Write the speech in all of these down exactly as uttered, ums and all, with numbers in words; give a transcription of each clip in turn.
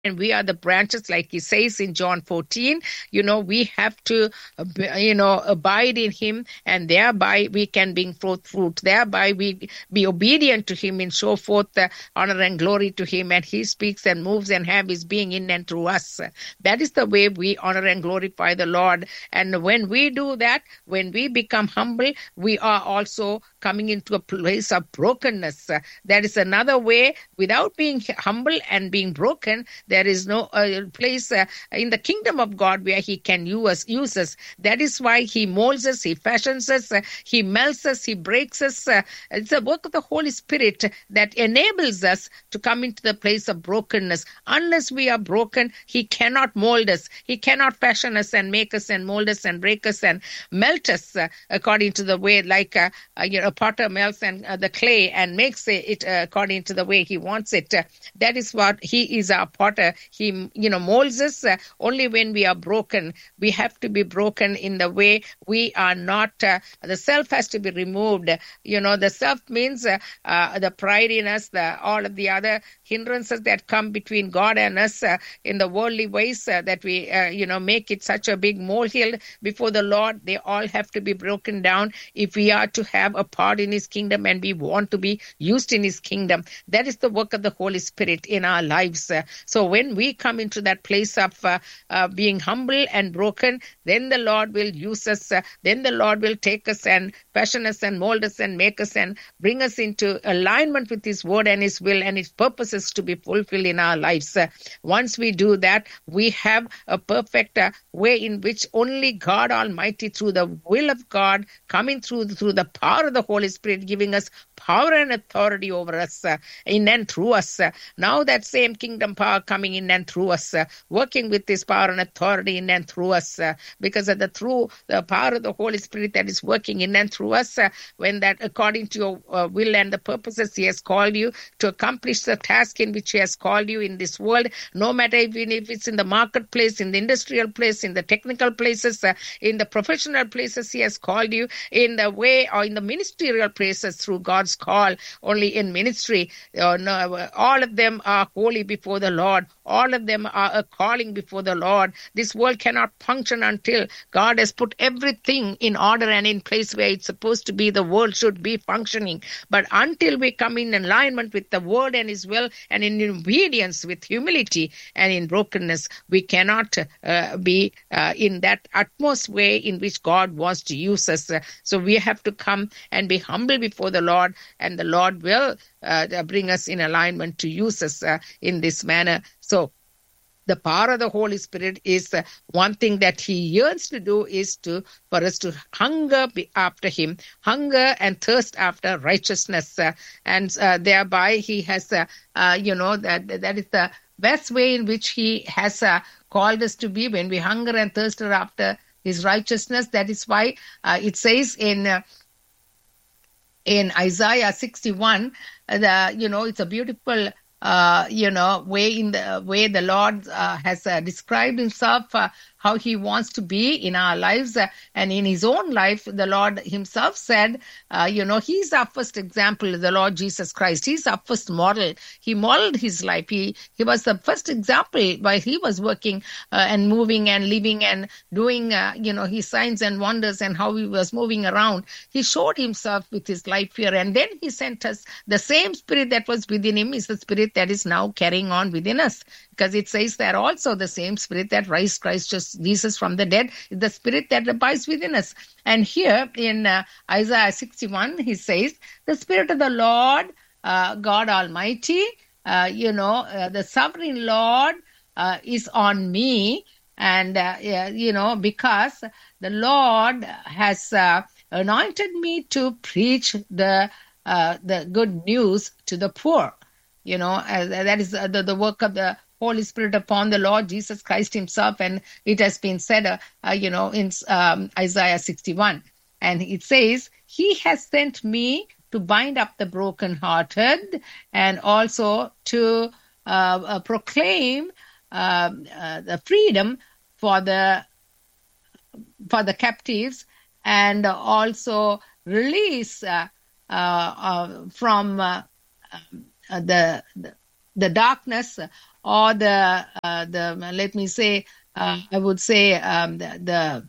and we are the branches, like he says in John fourteen. You know, we have to, uh, you know, abide in him, and thereby we can bring forth fruit. Thereby we be obedient to him and show forth the honor and glory to him, and he speaks and moves and have his being in and through us. That is the way we honor and glorify the Lord. And when we do that, when we become humble, we are also coming into a place of brokenness. That is another way. Without being humble and being broken, there is no uh, place uh, in the kingdom of God where he can use us, use us. That is why he molds us, he fashions us, uh, he melts us, he breaks us. Uh, it's the work of the Holy Spirit that enables us to come into the place of brokenness. Unless we are broken, he cannot mold us. He cannot fashion us and make us and mold us and break us and melt us uh, according to the way, like uh, uh, you know, a potter melts and uh, the clay and makes it uh, according to the way he wants it. Uh, that is what he is, our potter. He, you know, molds us uh, only when we are broken. We have to be broken in the way we are not. Uh, the self has to be removed. You know, the self means uh, uh, the pride in us, the all of the other hindrances that come between God and us uh, in the worldly ways uh, that we, uh, you know, make it such a big molehill before the Lord. They all have to be broken down if we are to have a part in his kingdom and we want to be used in his kingdom. That is the work of the Holy Spirit in our lives. Uh, so when we come into that place of uh, uh, being humble and broken, then the Lord will use us. Uh, then the Lord will take us and fashion us and mold us and make us and bring us into alignment with his word and his will and his purposes to be fulfilled in our lives. Uh, once we do that, we have a perfect uh, way in which only God Almighty, through the will of God, coming through through the power of the Holy Spirit, giving us power and authority over us, uh, in and through us. Uh, now that same kingdom power coming in and through us, uh, working with this power and authority in and through us, uh, because of the through the power of the Holy Spirit that is working in and through us, uh, when that according to your uh, will and the purposes he has called you to accomplish the task in which he has called you in this world, no matter even if it's in the marketplace, in the industrial place, in the technical places, uh, in the professional places he has called you, in the way or in the ministerial places through God's call, only in ministry. Uh, no, all of them are holy before the Lord. All of them are a calling before the Lord. This world cannot function until God has put everything in order and in place where it's supposed to be. The world should be functioning. But until we come in alignment with the word and his will and in obedience with humility and in brokenness, we cannot uh, be uh, in that utmost way in which God wants to use us. Uh, so we have to come and be humble before the Lord, and the Lord will uh, bring us in alignment to use us uh, in this manner. So the power of the Holy Spirit is uh, one thing that he yearns to do is to for us to hunger be after him, hunger and thirst after righteousness, uh, and uh, thereby he has, uh, uh, you know, that that is the best way in which he has uh, called us to be, when we hunger and thirst after his righteousness. That is why uh, it says in uh, in Isaiah sixty-one, uh, the you know, it's a beautiful uh, you know, way in the way the Lord uh, has uh, described himself, uh, how he wants to be in our lives. Uh, and in his own life, the Lord himself said, uh, you know, he's our first example, the Lord Jesus Christ. He's our first model. He modeled his life. He, he was the first example while he was working uh, and moving and living and doing, uh, you know, his signs and wonders and how he was moving around. He showed himself with his life here. And then he sent us the same spirit that was within him is the spirit that is now carrying on within us. Because it says that also the same spirit that raised Christ Jesus from the dead is the spirit that abides within us. And here in uh, Isaiah sixty-one, he says, the Spirit of the Lord, uh, God Almighty, uh, you know, uh, the sovereign Lord uh, is on me. And, uh, you know, because the Lord has uh, anointed me to preach the uh, the good news to the poor. You know, uh, that is uh, the, the work of the Holy Spirit upon the Lord Jesus Christ himself. And it has been said, uh, uh, you know, in um, Isaiah sixty-one. And it says, he has sent me to bind up the brokenhearted and also to uh, uh, proclaim uh, uh, the freedom for the for the captives, and also release uh, uh, uh, from uh, um, Uh, the, the the darkness or the, uh, the let me say, uh, I would say um, the, the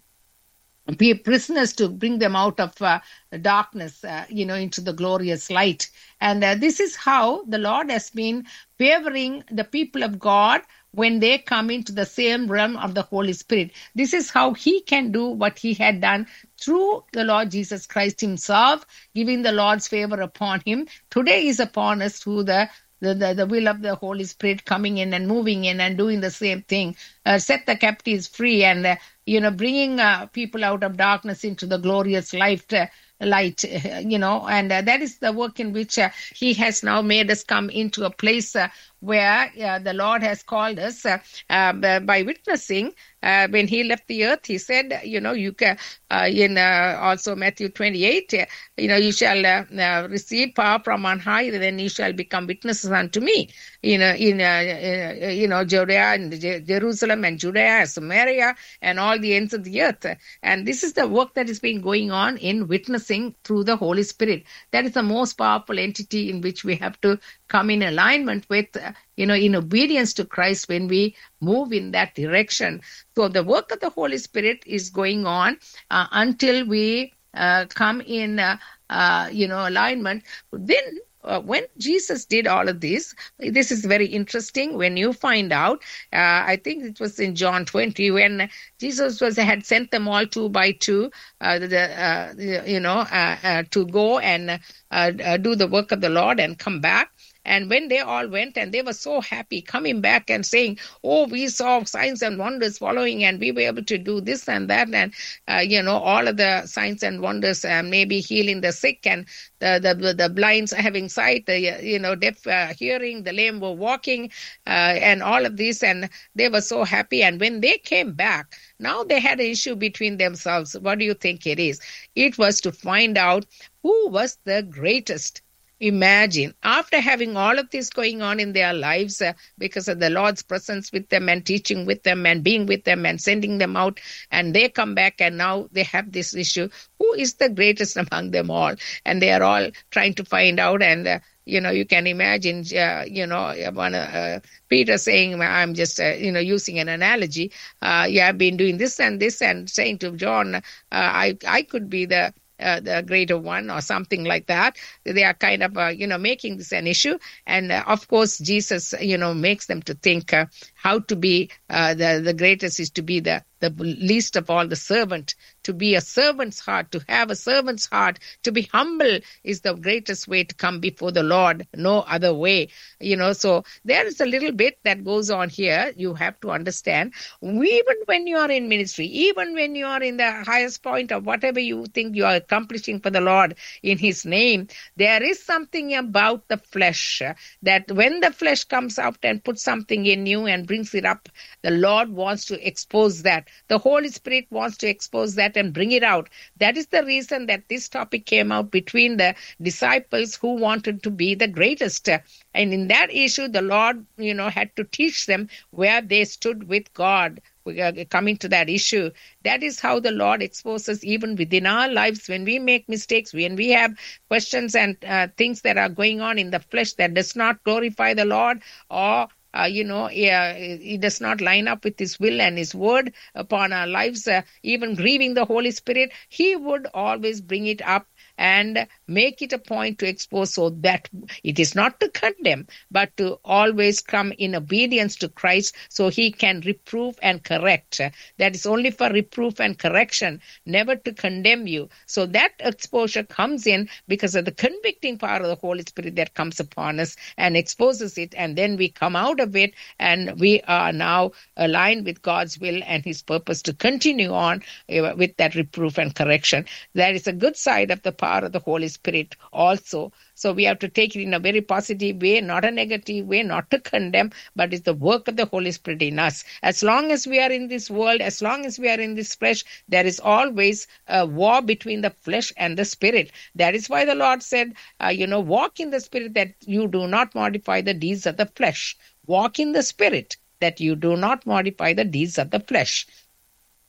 be prisoners to bring them out of uh, darkness, uh, you know, into the glorious light. And uh, this is how the Lord has been favoring the people of God when they come into the same realm of the Holy Spirit. This is how he can do what he had done through the Lord Jesus Christ himself, giving the Lord's favor upon him. Today is upon us through the The, the, the will of the Holy Spirit coming in and moving in and doing the same thing, uh, set the captives free and, uh, you know, bringing uh, people out of darkness into the glorious light, uh, light, uh, you know, and uh, that is the work in which uh, he has now made us come into a place uh, where uh, the Lord has called us uh, uh, by witnessing. Uh, when he left the earth, he said, you know, you can, uh, in uh, also Matthew twenty-eight, uh, you know, you shall uh, uh, receive power from on high, then you shall become witnesses unto me. You know, in, uh, uh, you know, Judea and Je- Jerusalem and Judea, Samaria, and all the ends of the earth. And this is the work that has been going on in witnessing through the Holy Spirit. That is the most powerful entity in which we have to come in alignment with, uh, you know, in obedience to Christ when we move in that direction. So the work of the Holy Spirit is going on uh, until we uh, come in, uh, uh, you know, alignment. Then uh, when Jesus did all of this, this is very interesting. When you find out, uh, I think it was in John twenty, when Jesus was had sent them all two by two, uh, the, uh, you know, uh, uh, to go and uh, uh, do the work of the Lord and come back. And when they all went and they were so happy coming back and saying, oh, we saw signs and wonders following and we were able to do this and that. And, uh, you know, all of the signs and wonders, uh, maybe healing the sick and the, the, the blinds having sight, the, you know, deaf uh, hearing, the lame were walking, uh, and all of this. And they were so happy. And when they came back, now they had an issue between themselves. What do you think it is? It was to find out who was the greatest. Imagine, after having all of this going on in their lives, uh, because of the Lord's presence with them and teaching with them and being with them and sending them out, and they come back and now they have this issue. Who is the greatest among them all? And they are all trying to find out. And, uh, you know, you can imagine, uh, you know, one, uh, Peter saying, I'm just, uh, you know, using an analogy. Uh, yeah, I've been doing this and this and saying to John, uh, I, I could be the Uh, the greater one or something like that. They are kind of, uh, you know, making this an issue. And uh, of course, Jesus, you know, makes them to think uh, how to be uh, the, the greatest is to be the, the least of all the servant, to be a servant's heart, to have a servant's heart, to be humble is the greatest way to come before the Lord. No other way, you know. So there is a little bit that goes on here. You have to understand, even when you are in ministry, even when you are in the highest point of whatever you think you are accomplishing for the Lord in his name, there is something about the flesh that when the flesh comes out and puts something in you and brings it up, the Lord wants to expose that. The Holy Spirit wants to expose that and bring it out. That is the reason that this topic came out between the disciples who wanted to be the greatest. And in that issue, the Lord, you know, had to teach them where they stood with God. We are coming to that issue. That is how the Lord exposes even within our lives when we make mistakes, when we have questions and uh, things that are going on in the flesh that does not glorify the Lord, or Uh, you know, uh, it does not line up with his will and his word upon our lives, uh, even grieving the Holy Spirit. He would always bring it up and make it a point to expose, so that it is not to condemn, but to always come in obedience to Christ so he can reprove and correct. That is only for reproof and correction, never to condemn you. So that exposure comes in because of the convicting power of the Holy Spirit that comes upon us and exposes it, and then we come out of it and we are now aligned with God's will and his purpose to continue on uh, with that reproof and correction. That is a good side of the power of the Holy Spirit also. So we have to take it in a very positive way, not a negative way, not to condemn, but it's the work of the Holy Spirit in us. As long as we are in this world, as long as we are in this flesh, there is always a war between the flesh and the spirit. That is why the Lord said, uh, you know, walk in the spirit that you do not modify the deeds of the flesh. Walk in the spirit that you do not modify the deeds of the flesh.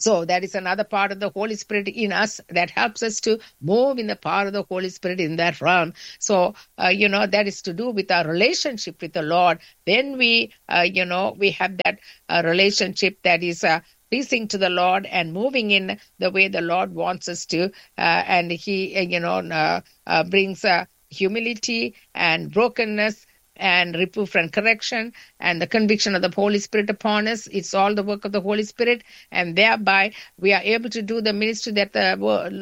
So that is another part of the Holy Spirit in us that helps us to move in the power of the Holy Spirit in that realm. So, uh, you know, that is to do with our relationship with the Lord. Then we, uh, you know, we have that uh, relationship that is uh, pleasing to the Lord and moving in the way the Lord wants us to. Uh, and he, uh, you know, uh, uh, brings uh, humility and brokenness and reproof and correction and the conviction of the Holy Spirit upon us. It's all the work of the Holy Spirit, and thereby we are able to do the ministry that the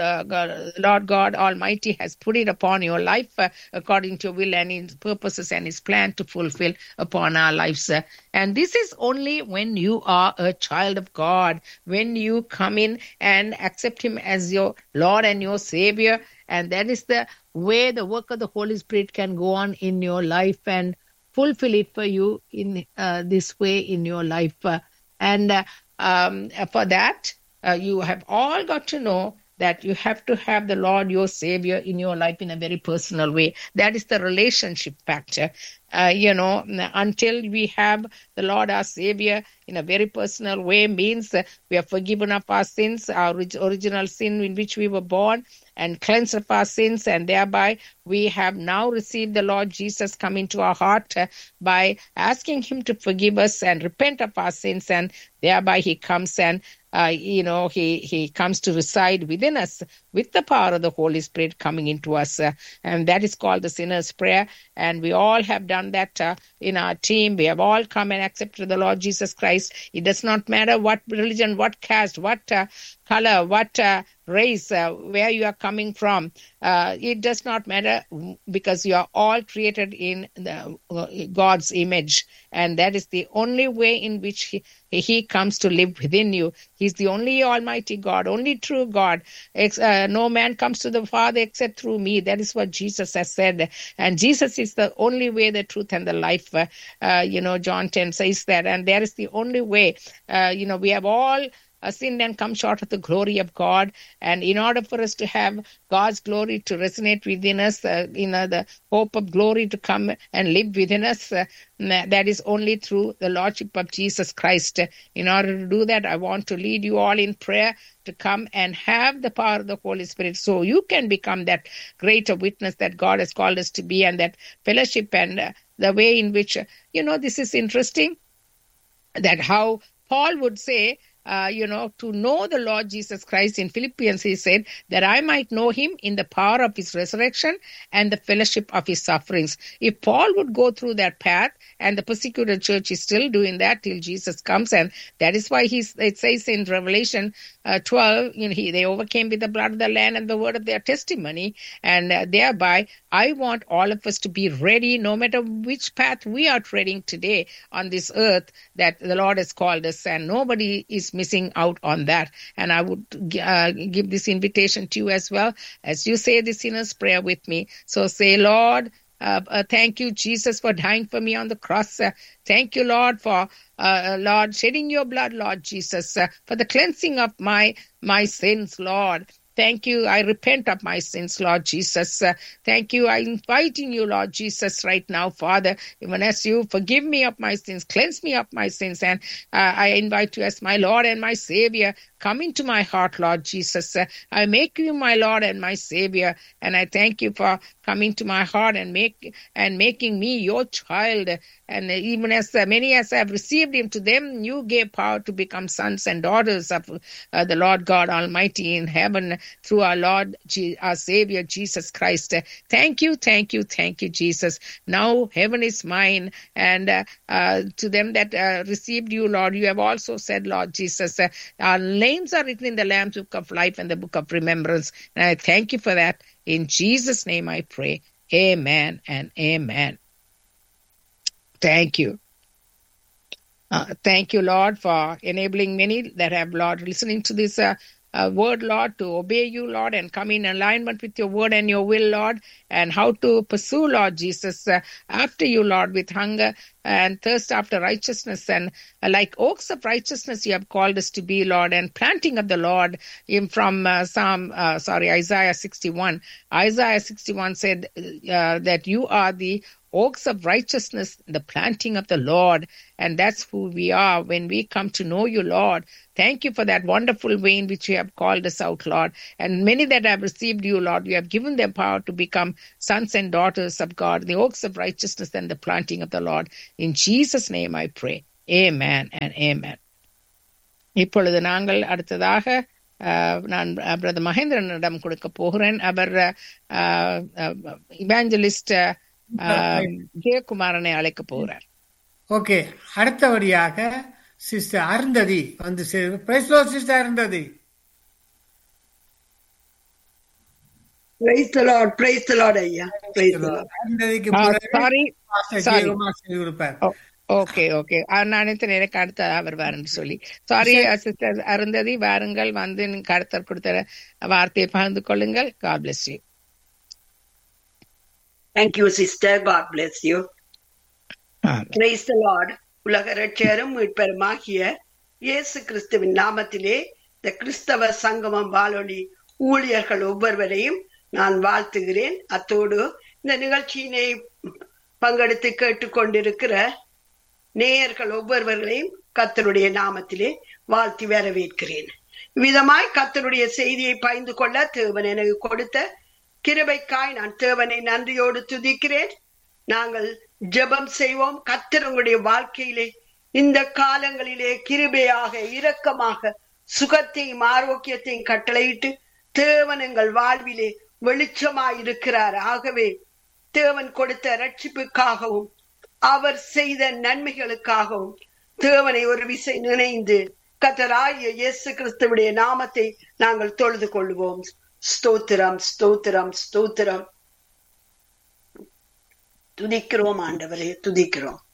uh, Lord God Almighty has put it upon your life uh, according to your will and His purposes and His plan to fulfill upon our lives. Uh, and this is only when you are a child of God, when you come in and accept Him as your Lord and your Savior. And that is the way the work of the Holy Spirit can go on in your life and fulfill it for you in uh, this way in your life. Uh, and uh, um, for that, uh, you have all got to know that you have to have the Lord, your Savior, in your life in a very personal way. That is the relationship factor. Uh, you know, until we have the Lord, our Savior, in a very personal way, means uh, we are forgiven of our sins, our original sin in which we were born, and cleansed of our sins, and thereby we have now received the Lord Jesus come into our heart uh, by asking Him to forgive us and repent of our sins, and thereby He comes and Uh, you know, he, he comes to reside within us with the power of the Holy Spirit coming into us. Uh, and that is called the sinner's prayer. And we all have done that uh, in our team. We have all come and accepted the Lord Jesus Christ. It does not matter what religion, what caste, what uh, color, what uh, race, uh, where you are coming from. Uh, it does not matter, because you are all created in the, uh, God's image. And that is the only way in which he, he comes to live within you. He's the only Almighty God, only true God. Ex- uh, no man comes to the Father except through me. That is what Jesus has said. And Jesus is the only way, the truth, and the life. Uh, uh, you know, John ten says that. And there is the only way. Uh, you know, we have all Uh, sinned and come short of the glory of God. And in order for us to have God's glory to resonate within us, uh, you know, the hope of glory to come and live within us, uh, that is only through the Lordship of Jesus Christ. In order to do that, I want to lead you all in prayer to come and have the power of the Holy Spirit, so you can become that greater witness that God has called us to be, and that fellowship and uh, the way in which, uh, you know, this is interesting, that how Paul would say, Uh, you know, to know the Lord Jesus Christ. In Philippians, he said, that I might know Him in the power of His resurrection and the fellowship of His sufferings. If Paul would go through that path, and the persecuted church is still doing that till Jesus comes, and that is why he's, it says in Revelation uh, twelve, you know, he, they overcame with the blood of the Lamb and the word of their testimony, and uh, thereby I want all of us to be ready, no matter which path we are treading today on this earth, that the Lord has called us, and nobody is missing out on that. And I would uh, give this invitation to you as well, as you say the sinner's prayer with me. So say, Lord, uh, uh, thank you, Jesus, for dying for me on the cross. Uh, thank you, Lord, for uh, Lord shedding your blood, Lord Jesus, uh, for the cleansing of my my sins, Lord. Thank you. I repent of my sins, Lord Jesus. Uh, thank you. I'm inviting you, Lord Jesus, right now, Father, even as you forgive me of my sins, cleanse me of my sins, and uh, I invite you as my Lord and my Savior. Come into my heart, Lord Jesus. Uh, I make you my Lord and my Savior, and I thank you for coming to my heart and make and making me your child. And even as uh, many as have received Him, to them you gave power to become sons and daughters of uh, the Lord God Almighty in heaven, through our Lord, Je- our Savior, Jesus Christ. Uh, thank you, thank you, thank you, Jesus. Now heaven is mine, and uh, uh, to them that uh, received you, Lord, you have also said, Lord Jesus, uh, our names are written in the Lamb's Book of Life and the Book of Remembrance. And I thank you for that. In Jesus' name I pray. Amen and amen. Thank you. Uh, thank you, Lord, for enabling many that have, Lord, listening to this uh, uh, word, Lord, to obey you, Lord, and come in alignment with your word and your will, Lord, and how to pursue, Lord Jesus, uh, after you, Lord, with hunger and thirst after righteousness, and uh, like oaks of righteousness you have called us to be, Lord, and planting of the Lord. In from uh, Psalm, uh, sorry, Isaiah sixty-one. Isaiah sixty-one said uh, that you are the oaks of righteousness, the planting of the Lord. And that's who we are when we come to know you, Lord. Thank you for that wonderful way in which you have called us out, Lord. And many that have received you, Lord, you have given them power to become sons and daughters of God, the oaks of righteousness and the planting of the Lord. In Jesus' name I pray. Amen and amen. இப்பொழுது நாங்கள் அடுத்ததாக நான் brother மகேந்திரனிடம் கொடுக்க போகிறேன். அவர் இவாஞ்சலிஸ்ட் ஜெயக்குமாரனை அழைக்க போகிறார். Okay, அடுத்தபடியாக sister Arundhati வந்து praise the Lord. Sister Arundhati, praise the Lord. Praise the Lord ஐயா. Praise the Lord. அருந்ததிக்கு sorry sorry இருப்பார். ஓகே ஓகே நான் நினைத்தேன் எனக்கு அடுத்த அவர் வாருன்னு சொல்லி. சாரி சிஸ்டர் அருந்ததி, வாருங்கள், வந்து நீங்க அடுத்த கொடுத்த வார்த்தையை பகிர்ந்து கொள்ளுங்கள். God bless you. Thank you sister. God bless you. Praise the Lord. உலக இரட்சகரும் மீட்பருமாகிய இயேசு கிறிஸ்துவின் நாமத்திலே இந்த கிறிஸ்தவ சங்கமம் வானொலி ஊழியர்கள் ஒவ்வொருவரையும் நான் வாழ்த்துகிறேன். அத்தோடு இந்த நிகழ்ச்சியினை பங்கெடுத்து கேட்டுக்கொண்டிருக்கிற நேயர்கள் ஒவ்வொருவர்களையும் கர்த்தருடைய நாமத்திலே வாழ்த்தி வரவேற்கிறேன். விதமாய் கர்த்தருடைய செய்தியை பகிர்ந்து கொள்ள தேவன் எனக்கு கொடுத்த கிருபைக்காய் நான் தேவனை நன்றியோடு துதிக்கிறேன். நாங்கள் ஜெபம் செய்வோம். கர்த்தர் உங்களுடைய வாழ்க்கையிலே இந்த காலங்களிலே கிருபையாக இரக்கமாக சுகத்தையும் ஆரோக்கியத்தையும் கட்டளையிட்டு தேவன் எங்கள் வாழ்விலே வெளிச்சமாய் இருக்கிறார். ஆகவே தேவன் கொடுத்த ரட்சிப்புக்காகவும் அவர் செய்த நன்மைகளுக்காகவும் தேவனை ஒரு விசை நினைந்து கர்த்தராகிய இயேசு கிறிஸ்துவுடைய நாமத்தை நாங்கள் தொழுது கொள்வோம். ஸ்தோத்திரம், ஸ்தோத்திரம், ஸ்தோத்திரம். துதிக்கிறோம் ஆண்டவரே, துதிக்கிறோம்.